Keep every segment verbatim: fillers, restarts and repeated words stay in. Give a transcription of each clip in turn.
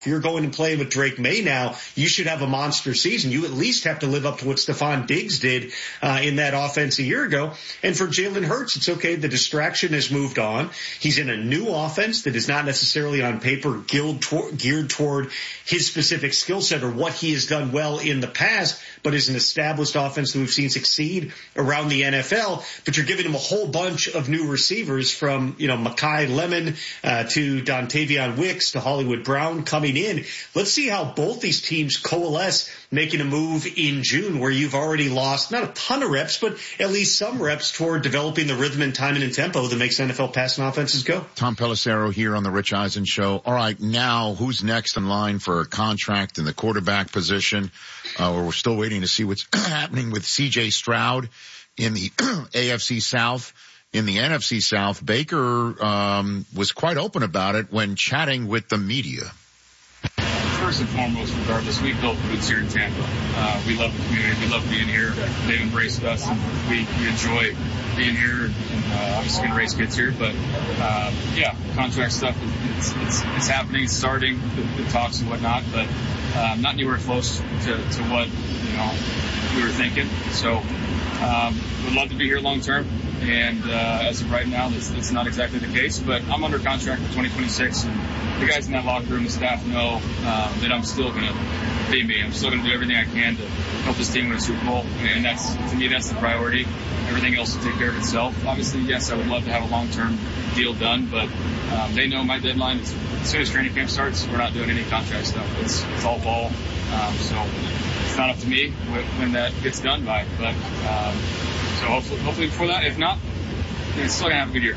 If you're going and playing with Drake May now, you should have a monster season. You at least have to live up to what Stephon Diggs did uh, in that offense a year ago. And for Jalen Hurts, it's okay. The distraction has moved on. He's in a new offense that is not necessarily on paper geared toward, geared toward his specific skill set or what he has done well in the past, but is an established offense that we've seen succeed around the N F L. But you're giving him a whole bunch of new receivers from, you know, Mekhi Lemon uh, to Dontavion Wicks to Hollywood Brown coming in. Let's see how both these teams coalesce making a move in June where you've already lost not a ton of reps, but at least some reps toward developing the rhythm and timing and tempo that makes N F L passing offenses go. Tom Pelissero here on the Rich Eisen Show. All right, now who's next in line for a contract in the quarterback position? Uh, we're still waiting to see what's happening with C J Stroud in the A F C South. In the N F C South, Baker um, was quite open about it when chatting with the media. First and foremost, regardless, we built roots here in Tampa. Uh, we love the community. We love being here. They've embraced us, and we, we enjoy being here. And uh, obviously, going to raise kids here. But uh, yeah, contract stuff, it's, it's, it's happening. It's starting, the, the talks and whatnot. But uh, not anywhere close to, to what you know we were thinking. So um, would love to be here long term. And uh, as of right now, that's, that's not exactly the case. But I'm under contract for twenty twenty-six, and the guys in that locker room, the staff know um, that I'm still going to be me. I'm still going to do everything I can to help this team win a Super Bowl. And that's, to me, that's the priority. Everything else will take care of itself. Obviously, yes, I would love to have a long-term deal done, but um, they know my deadline is as soon as training camp starts, we're not doing any contract stuff. It's, it's all ball. Um, so it's not up to me when that gets done by. But um, so hopefully, hopefully before that, if not, it's still going to have a good year.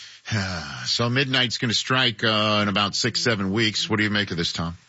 So midnight's going to strike uh, in about six, seven weeks. What do you make of this, Tom?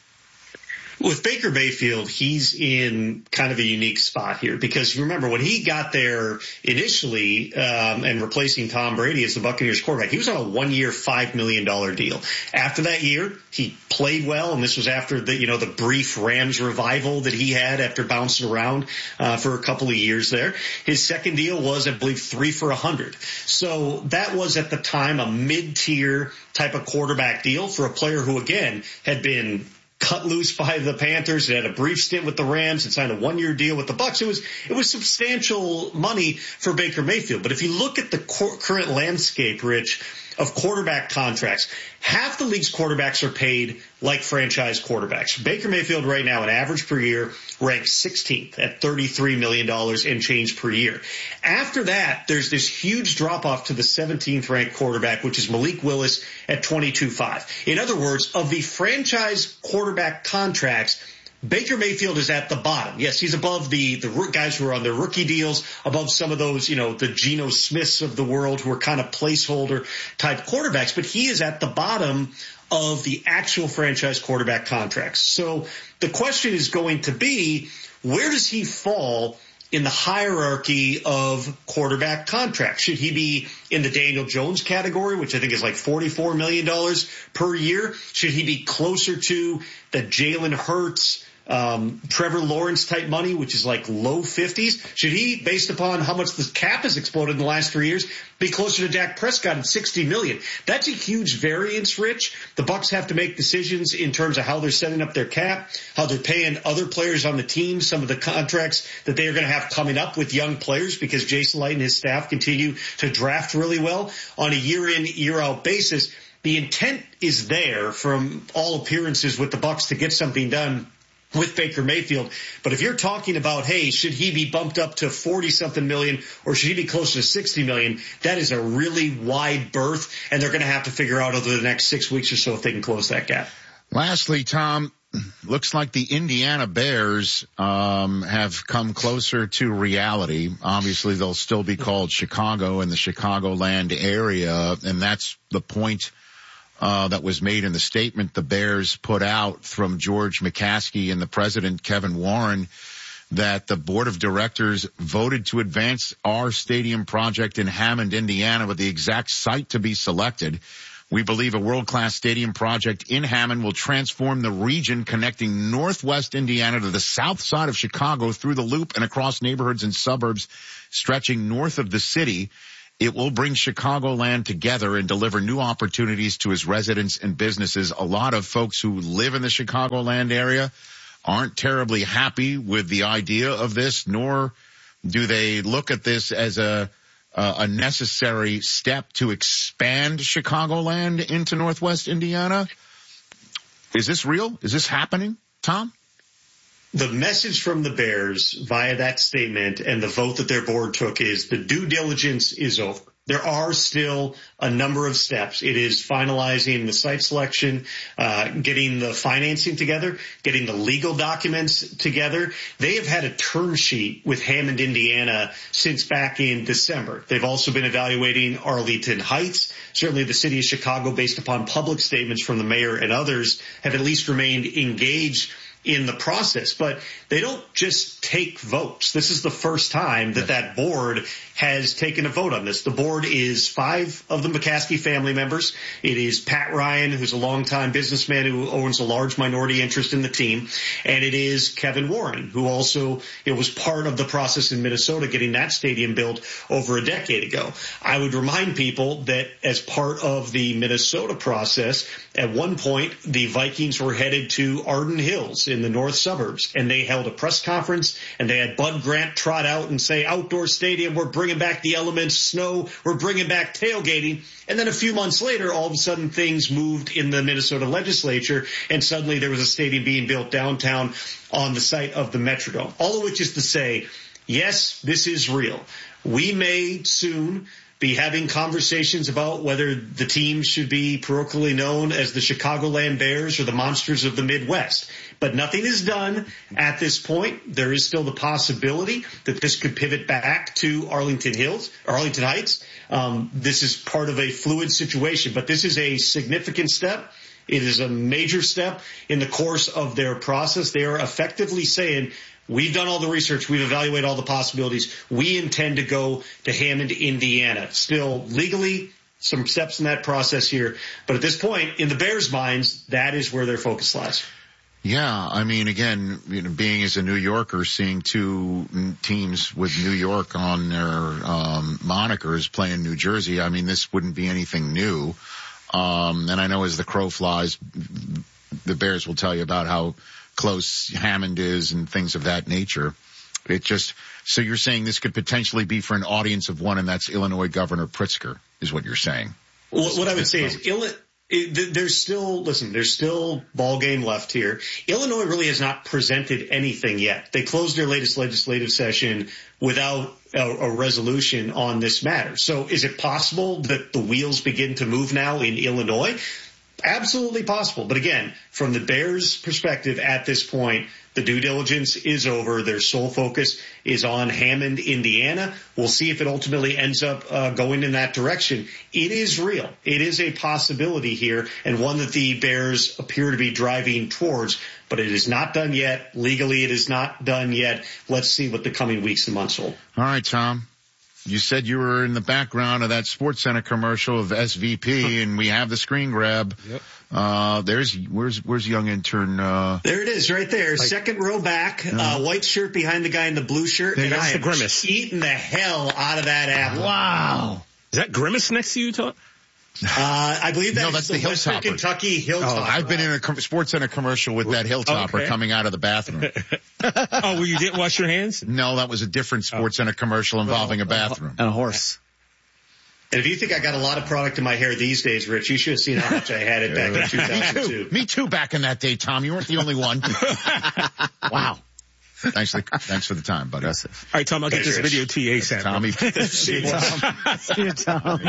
With Baker Mayfield, he's in kind of a unique spot here because you remember when he got there initially um, and replacing Tom Brady as the Buccaneers quarterback, he was on a one-year, five million dollars deal. After that year, he played well, and this was after the you know the brief Rams revival that he had after bouncing around uh, for a couple of years there. His second deal was, I believe, three for a hundred. So that was at the time a mid-tier type of quarterback deal for a player who, again, had been cut loose by the Panthers. It had a brief stint with the Rams and signed a one-year deal with the Bucs. It was it was substantial money for Baker Mayfield. But if you look at the cor- current landscape, Rich, of quarterback contracts, half the league's quarterbacks are paid like franchise quarterbacks. Baker Mayfield right now, an average per year, ranks sixteenth at thirty-three million dollars and change per year. After that, there's this huge drop-off to the seventeenth ranked quarterback, which is Malik Willis at twenty-two point five. In other words, of the franchise quarterback contracts, Baker Mayfield is at the bottom. Yes, he's above the, the guys who are on their rookie deals, above some of those, you know, the Geno Smiths of the world who are kind of placeholder type quarterbacks, but he is at the bottom of the actual franchise quarterback contracts. So the question is going to be, where does he fall in the hierarchy of quarterback contracts? Should he be in the Daniel Jones category, which I think is like forty-four million dollars per year? Should he be closer to the Jalen Hurts, um, Trevor Lawrence type money, which is like low fifties? Should he, based upon how much the cap has exploded in the last three years, be closer to Dak Prescott at sixty million dollars? That's a huge variance, Rich. The Bucs have to make decisions in terms of how they're setting up their cap, how they're paying other players on the team, some of the contracts that they are going to have coming up with young players because Jason Light and his staff continue to draft really well on a year-in, year-out basis. The intent is there from all appearances with the Bucs to get something done with Baker Mayfield. But if you're talking about, hey, should he be bumped up to forty something million or should he be closer to sixty million? That is a really wide berth, and they're going to have to figure out over the next six weeks or so if they can close that gap. Lastly, Tom, looks like the Indiana Bears um have come closer to reality. Obviously, they'll still be called Chicago in the Chicagoland area, and that's the point Uh, that was made in the statement the Bears put out from George McCaskey and the president, Kevin Warren, that the board of directors voted to advance our stadium project in Hammond, Indiana, with the exact site to be selected. We believe a world-class stadium project in Hammond will transform the region connecting northwest Indiana to the south side of Chicago through the loop and across neighborhoods and suburbs stretching north of the city. It will bring Chicagoland together and deliver new opportunities to its residents and businesses. A lot of folks who live in the Chicagoland area aren't terribly happy with the idea of this, nor do they look at this as a uh, a necessary step to expand Chicagoland into Northwest Indiana. Is this real? Is this happening, Tom? The message from the Bears via that statement and the vote that their board took is the due diligence is over. There are still a number of steps. It is finalizing the site selection, uh, getting the financing together, getting the legal documents together. They have had a term sheet with Hammond, Indiana since back in December. They've also been evaluating Arlington Heights. Certainly the city of Chicago, based upon public statements from the mayor and others, have at least remained engaged in the process, but they don't just take votes. This is the first time that that board has taken a vote on this. The board is five of the McCaskey family members. It is Pat Ryan, who's a longtime businessman who owns a large minority interest in the team. And it is Kevin Warren, who also it was part of the process in Minnesota getting that stadium built over a decade ago. I would remind people that as part of the Minnesota process, at one point, the Vikings were headed to Arden Hills in the north suburbs, and they held a press conference, and they had Bud Grant trot out and say, outdoor stadium, we're bringing back the elements, snow, we're bringing back tailgating. And then a few months later, all of a sudden things moved in the Minnesota legislature, and suddenly there was a stadium being built downtown on the site of the Metrodome. All of which is to say, yes, this is real. We may soon be having conversations about whether the team should be parochially known as the Chicagoland Bears or the Monsters of the Midwest. But nothing is done at this point. There is still the possibility that this could pivot back to Arlington Hills, Arlington Heights. Um, this is part of a fluid situation, but this is a significant step. It is a major step in the course of their process. They are effectively saying, we've done all the research. We've evaluated all the possibilities. We intend to go to Hammond, Indiana. Still legally, some steps in that process here. But at this point, in the Bears' minds, that is where their focus lies. Yeah, I mean, again, you know, being as a New Yorker, seeing two teams with New York on their um, monikers playing New Jersey, I mean, this wouldn't be anything new. Um, and I know as the crow flies, the Bears will tell you about how close Hammond is and things of that nature. It just, so you're saying this could potentially be for an audience of one, and that's Illinois Governor Pritzker, is what you're saying. Well, what I would say is, Illinois, there's still, listen, there's still ball game left here. Illinois really has not presented anything yet. They closed their latest legislative session without a, a resolution on this matter. So is it possible that the wheels begin to move now in Illinois? Absolutely possible. But again, from the Bears' perspective at this point, the due diligence is over. Their sole focus is on Hammond, Indiana. We'll see if it ultimately ends up uh, going in that direction. It is real. It is a possibility here, and one that the Bears appear to be driving towards, but it is not done yet. Legally, it is not done yet. Let's see what the coming weeks and months hold. All right, Tom. You said you were in the background of that SportsCenter commercial of S V P, and we have the screen grab. Yep. Uh, there's, where's, where's young intern, uh. There it is, right there. Like, second row back, uh, uh, white shirt behind the guy in the blue shirt. And that's the Grimace. Eating the hell out of that apple. Wow. Is that Grimace next to you, Todd? Uh, I believe that no, is that's the, the Western Hilltopper. Kentucky Hilltopper. Oh, I've been in a com- SportsCenter commercial with that Hilltopper okay. coming out of the bathroom. Oh, well, you didn't wash your hands? No, that was a different SportsCenter oh. commercial involving oh, a bathroom. And a horse. And if you think I got a lot of product in my hair these days, Rich, you should have seen how much I had it back in two thousand two. Me too. Me too back in that day, Tom. You weren't the only one. Wow. Thanks for the, thanks for the time, buddy. All right, Tom, I'll get this video to you ASAP. Tommy. See you, Tom. See you,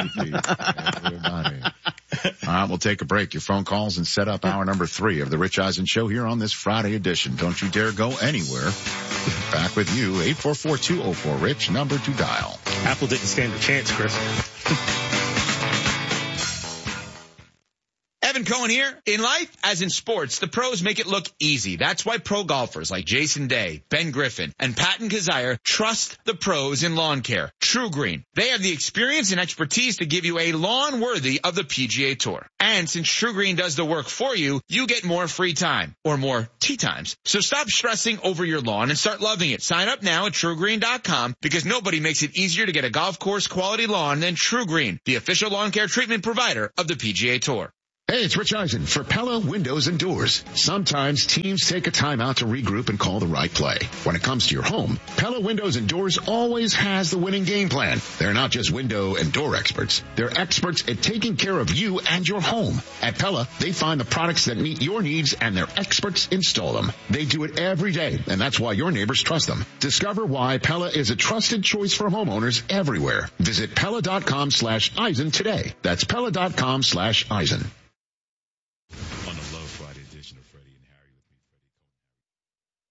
Tom. All right, we'll take a break. Your phone calls and set up hour number three of the Rich Eisen Show here on this Friday edition. Don't you dare go anywhere. Back with you, eight four four, two oh four, RICH, number to dial. Apple didn't stand a chance, Chris. Evan Evan Cohen here. In life, as in sports, the pros make it look easy. That's why pro golfers like Jason Day, Ben Griffin, and Patton Kazire trust the pros in lawn care. True Green. They have the experience and expertise to give you a lawn worthy of the P G A Tour. And since True Green does the work for you, you get more free time, or more tee times. So stop stressing over your lawn and start loving it. Sign up now at true green dot com because nobody makes it easier to get a golf course quality lawn than True Green, the official lawn care treatment provider of the P G A Tour. Hey, it's Rich Eisen for Pella Windows and Doors. Sometimes teams take a time out to regroup and call the right play. When it comes to your home, Pella Windows and Doors always has the winning game plan. They're not just window and door experts. They're experts at taking care of you and your home. At Pella, they find the products that meet your needs and their experts install them. They do it every day, and that's why your neighbors trust them. Discover why Pella is a trusted choice for homeowners everywhere. Visit Pella dot com slash Eisen today. That's Pella dot com slash Eisen.